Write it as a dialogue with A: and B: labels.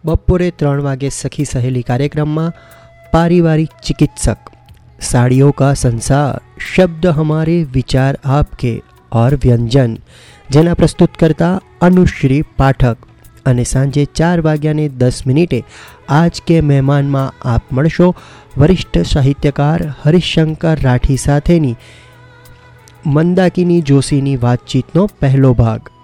A: બપોરે 3 વાગે સખી સહેલી कार्यक्रम पारिवारिक चिकित्सक साड़ियों का संसार शब्द हमारे विचार आपके और व्यंजन जेना प्रस्तुत करता अनुश्री पाठक અને સાંજે 4:10 आज के મહેમાન માં આપ મળશો વરિષ્ઠ સાહિત્યકાર હરીશશંકર રાઠી સાથેની મંદાકિની જોશીની વાતચીતનો પહેલો ભાગ।